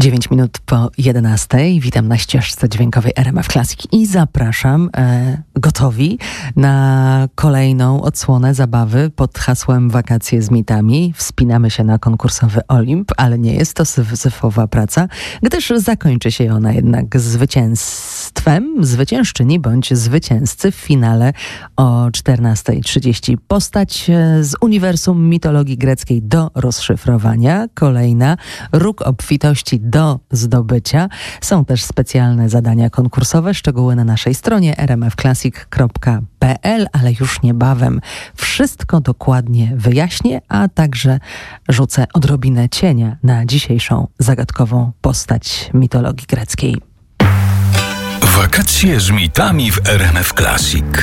9 minut po 11. Witam na ścieżce dźwiękowej RMF Classic i zapraszam gotowi na kolejną odsłonę zabawy pod hasłem Wakacje z mitami. Wspinamy się na konkursowy Olimp, ale nie jest to syzyfowa praca, gdyż zakończy się ona jednak zwycięstwem zwyciężczyni bądź zwycięzcy w finale o 14:30. Postać z uniwersum mitologii greckiej do rozszyfrowania. Kolejna róg obfitości do zdobycia. Są też specjalne zadania konkursowe, szczegóły na naszej stronie rmfclassic.pl, ale już niebawem wszystko dokładnie wyjaśnię, a także rzucę odrobinę cienia na dzisiejszą zagadkową postać mitologii greckiej. Wakacje z mitami w RMF Classic.